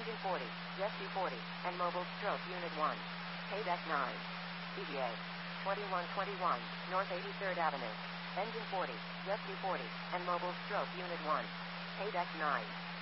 Engine 40, Jet 240, and Mobile Stroke Unit 1. Paydeck 9. DBA 2121, North 83rd Avenue. Engine 40, Jet 240, and Mobile Stroke Unit 1. Paydeck 9.